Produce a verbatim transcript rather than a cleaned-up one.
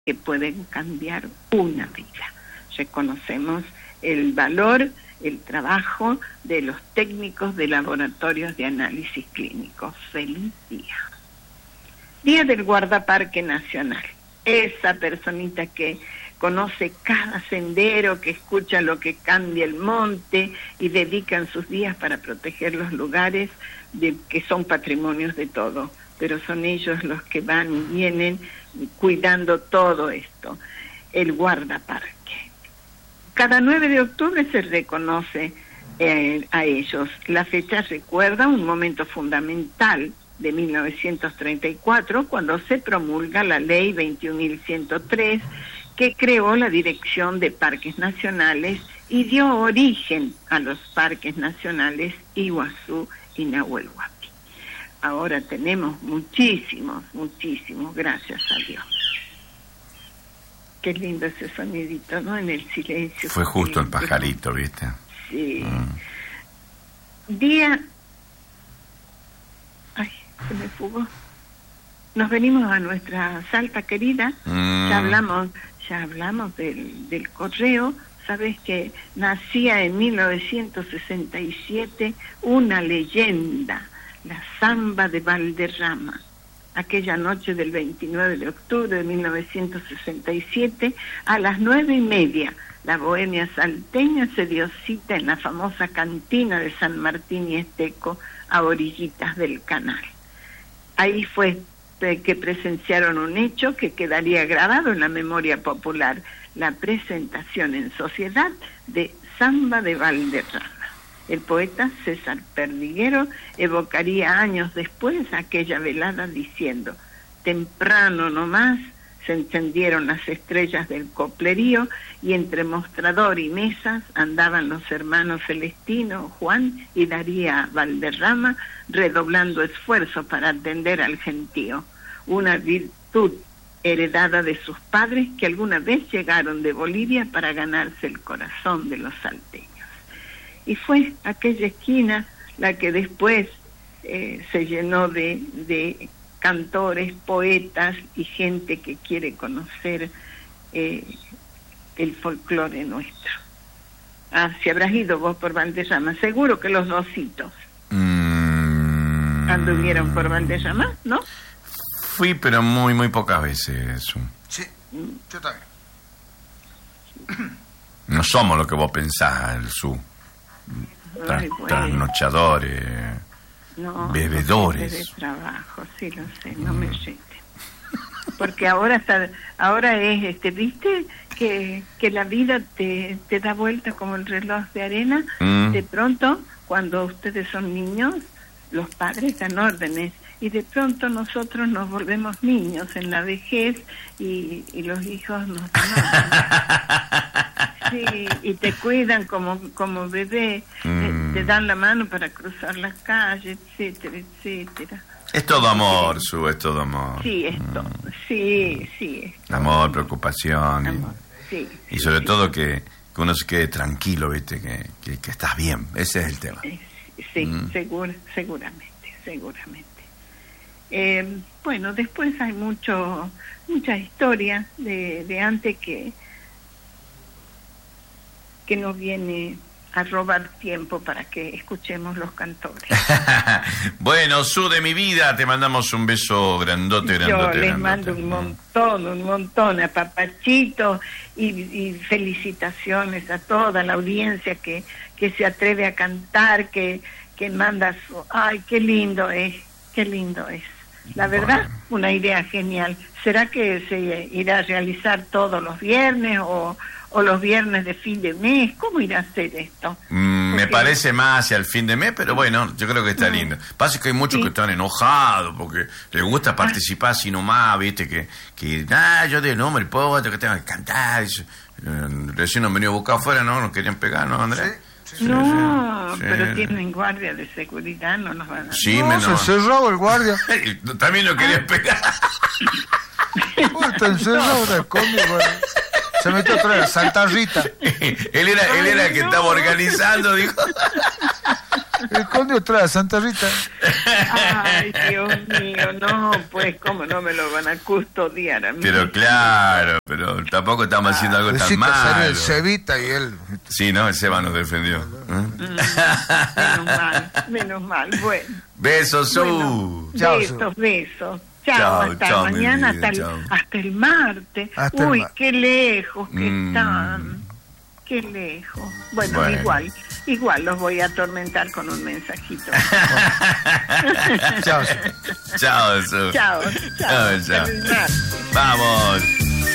que pueden cambiar una vida. Reconocemos el valor, el trabajo de los técnicos de laboratorios de análisis clínicos. Feliz día. Día del Guardaparque Nacional. Esa personita que conoce cada sendero, que escucha lo que cambia el monte y dedican sus días para proteger los lugares de, que son patrimonios de todo, pero son ellos los que van y vienen cuidando todo esto. El guardaparque. Cada nueve de octubre se reconoce eh, a ellos. La fecha recuerda un momento fundamental de mil novecientos treinta y cuatro, cuando se promulga la ley veintiún mil ciento tres, que creó la Dirección de Parques Nacionales y dio origen a los parques nacionales Iguazú y Nahuel Huapi. Ahora tenemos muchísimos, muchísimos, gracias a Dios. Qué lindo ese sonidito, ¿no? En el silencio. Fue justo el pajarito, ¿viste? Sí. Mm. Día... Ay, se me fugó. Nos venimos a nuestra Salta querida. Mm. Ya hablamos, ya hablamos del, del correo. Sabes que nacía en mil novecientos sesenta y siete una leyenda, la Zamba de Valderrama. Aquella noche del veintinueve de octubre de mil novecientos sesenta y siete, a las nueve y media, la bohemia salteña se dio cita en la famosa cantina de San Martín y Esteco, a orillitas del canal. Ahí fue que presenciaron un hecho que quedaría grabado en la memoria popular, la presentación en sociedad de Zamba de Valderrama. El poeta César Perdiguero evocaría años después aquella velada diciendo: temprano nomás se encendieron las estrellas del coplerío y entre mostrador y mesas andaban los hermanos Celestino, Juan y Daría Valderrama redoblando esfuerzos para atender al gentío, una virtud heredada de sus padres que alguna vez llegaron de Bolivia para ganarse el corazón de los salteños. Y fue aquella esquina la que después eh, se llenó de, de cantores, poetas y gente que quiere conocer eh, el folclore nuestro. Ah, si habrás ido vos por Valderrama, seguro que los dositos mm. anduvieron por Valderrama, ¿no? Fui, pero muy, muy pocas veces. Sí, yo también. No somos lo que vos pensás, el sur. Tras, Ay, bueno. Trasnochadores, no, bebedores. No de trabajo, sí lo sé, no me rete. Porque ahora está, ahora es, este, viste que, que la vida te, te da vuelta como el reloj de arena. Mm. De pronto, cuando ustedes son niños, los padres dan órdenes. Y de pronto nosotros nos volvemos niños en la vejez y, y los hijos nos sí, y te cuidan como como bebé, mm. te, te dan la mano para cruzar las calles, etcétera, etcétera. Es todo amor, Su, es todo amor. Sí, es todo, mm. sí, sí. Es todo amor, amor, preocupación. Amor. Y, sí, y sobre sí, todo sí. Que, que uno se quede tranquilo, ¿viste? Que, que, que estás bien, ese es el tema. Sí, mm. seguro, seguramente, seguramente. Eh, bueno, después hay mucho mucha historia de, de antes que que nos viene a robar tiempo para que escuchemos los cantores. Bueno, Su de mi vida, te mandamos un beso grandote, grandote. Yo les grandote. mando un montón, un montón a Papachito y, y felicitaciones a toda la audiencia que, que se atreve a cantar, que, que manda su... ¡Ay, qué lindo es! ¡Qué lindo es! La verdad, bueno. Una idea genial. ¿Será que se irá a realizar todos los viernes o, o los viernes de fin de mes? ¿Cómo irá a ser esto? Mm, porque... Me parece más hacia el fin de mes, pero bueno, yo creo que está mm. lindo. Pasa que hay muchos sí. que están enojados porque les gusta participar ah. así nomás, viste, que, que ah, yo de nombre, poeta, que tengo que cantar. Eso. Recién han venido a buscar afuera, ¿no? Nos querían pegar, ¿no, Andrés? Sí. Sí, no, sí, pero sí. Tienen guardia de seguridad, no nos van a... Sí, no, menos... se encerró el guardia. También lo querían pegar. Uy, está encerrado, está escondido. Se metió a traer a Santa Rita. él era, él era el que no. estaba organizando, dijo. El conde trae a Santa Rita. Ay, Dios mío, no, pues, ¿cómo no me lo van a custodiar a mí? Pero claro, pero tampoco estamos haciendo algo tan malo. El Cevita y él. Sí, no, el Seba nos defendió. ¿Eh? Mm, menos mal, menos mal, bueno. Besos, Su. Bueno, chao, besos, Su. besos. Chao, chao, hasta chao, mañana, vida, hasta, el, hasta el martes. Hasta Uy, el mar... qué lejos que mm. están. Qué lejos. Bueno, bueno, igual, igual los voy a atormentar con un mensajito. Chao. Chao, Su. Chao, chao. Chao, chao. Vamos.